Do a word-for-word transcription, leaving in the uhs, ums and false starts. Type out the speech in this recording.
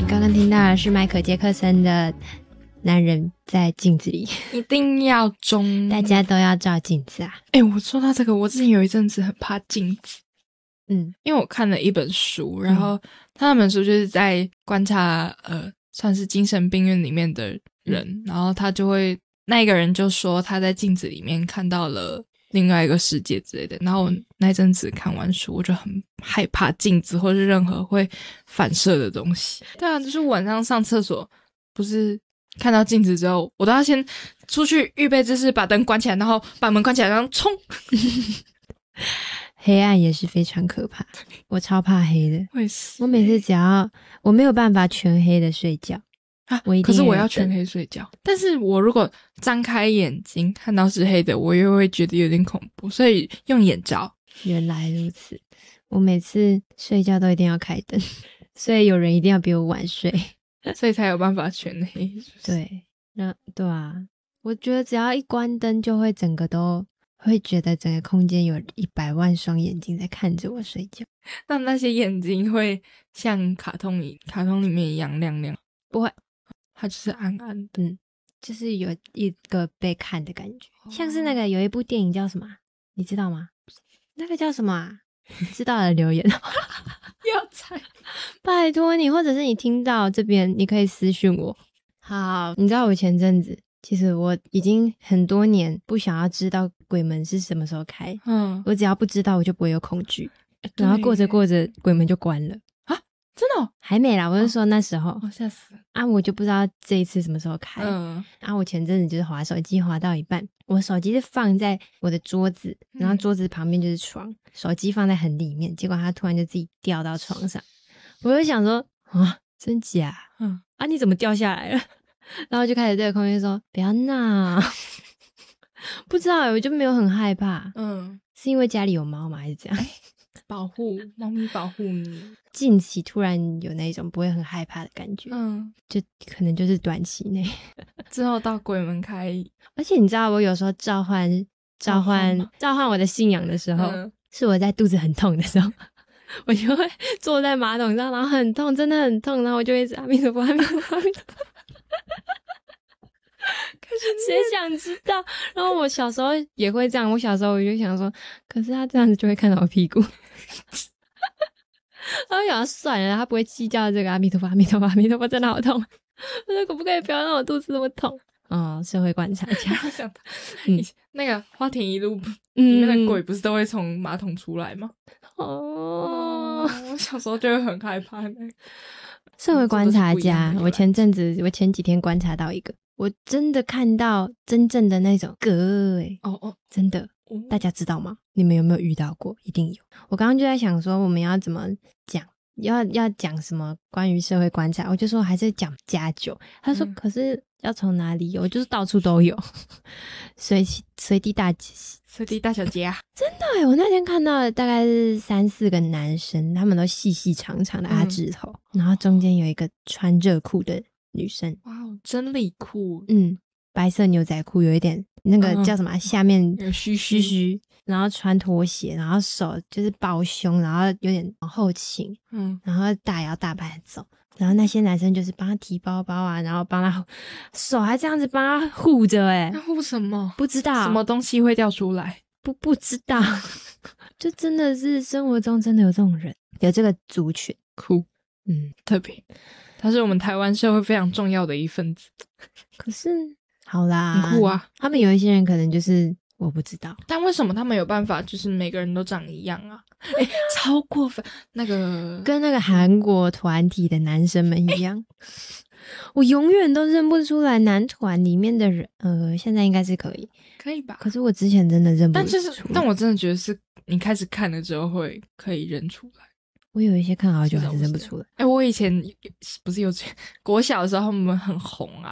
刚刚听到的是迈克杰克森的男人在镜子里， 一定要中， 大家都要照镜子啊。 诶、欸、我说到这个，我之前有一阵子很怕镜子， 嗯， 因为我看了一本书，然后他那本书就是在观察呃，算是精神病院里面的人、嗯、然后他就会那一个人就说他在镜子里面看到了另外一个世界之类的，然后我那阵子看完书我就很害怕镜子或是任何会反射的东西。对啊，就是晚上上厕所不是看到镜子之后我都要先出去预备姿势把灯关起来，然后把门关起来然后冲黑暗也是非常可怕，我超怕黑的。 我也是， 我每次只要我没有办法全黑的睡觉啊， 我一定可是我要全黑睡觉，但是我如果张开眼睛看到是黑的我又会觉得有点恐怖，所以用眼罩。 原来如此，我每次睡觉都一定要开灯，所以有人一定要比我晚睡， 所以才有办法全黑是不是？ 对，那对啊，我觉得只要一关灯就会整个都会觉得整个空间有一百万双眼睛在看着我睡觉。 那那些眼睛会像卡通里卡通里面一样亮亮？ 不会， 它就是暗暗的， 嗯，就是有一个被看的感觉、哦、像是那个有一部电影叫什么你知道吗？那个叫什么啊？知道的留言要猜拜托你，或者是你听到这边你可以私讯我。好，你知道我前阵子其实我已经很多年不想要知道鬼门是什么时候开，嗯，我只要不知道我就不会有恐惧，然后过着过着鬼门就关了啊？真的、哦？ 还没啦，我是说那时候， 哦，吓死了啊！我就不知道这一次什么时候开，嗯，啊，我前阵子就是滑手机滑到一半，我手机是放在我的桌子，然后桌子旁边就是床，手机放在很里面，结果它突然就自己掉到床上，我就想说啊，真假？嗯，啊，你怎么掉下来了？然后就开始对着空间说不要闹不知道我就没有很害怕，嗯，是因为家里有猫吗还是怎样？ 保护猫咪保护你， 近期突然有那种不会很害怕的感觉，嗯，就可能就是短期内之后到鬼门开。 而且你知道我有时候召唤召唤召唤我的信仰的时候、嗯、是我在肚子很痛的时候我就会坐在马桶上，然后很痛，真的很痛，然后我就会一直阿弥陀佛阿弥陀佛阿弥陀佛可是谁想知道？然后我小时候也会这样，我小时候我就想说，可是他这样子就会看到我屁股然后想要算了，他不会计较这个阿弥陀佛阿弥陀佛阿弥陀佛真的好痛我说可不可以不要让我肚子那么痛？哦，社会观察家想嗯，那个花田一路里面的鬼不是都会从马桶出来吗？哦，我小时候就会很害怕那个社会观察家。我前阵子我前几天观察到一个，我真的看到真正的那种嗝欸，哦哦，真的，大家知道吗？你们有没有遇到过？一定有。我刚刚就在想说我们要怎么讲，要要讲什么关于社会观察，我就说还是讲加酒。他说、嗯、可是要从哪里有？就是到处都有随随地大随地大小街啊， 真的耶。我那天看到的大概是三四个男生，他们都细细长长的阿指头、嗯、然后中间有一个穿热裤的女生， 哇哦，真理裤， 嗯，白色牛仔裤，有一点那个叫什么、嗯、下面有须须须，然后穿拖鞋，然后手就是抱胸，然后有点往后倾，嗯，然后大摇大摆的走，然后那些男生就是帮他提包包啊，然后帮他手还这样子帮他护着，诶他护什么？ 不知道， 什么东西会掉出来？ 不不知道就真的是生活中真的有这种人，有这个族群， 酷，嗯，特别，他是我们台湾社会非常重要的一份子。可是好啦， 很酷啊， 他们有一些人可能就是我不知道， 但为什么他们有办法就是每个人都长一样啊？欸，超过分，那个跟那个韩国团体的男生们一样我永远都认不出来男团里面的人，呃，现在应该是可以， 可以吧？ 可是我之前真的认不出来， 但就是但我真的觉得是你开始看了之后会可以认出来。 我有一些看好久还是认不出来。 哎、欸，我以前不是幼稚园国小的时候他们很红啊，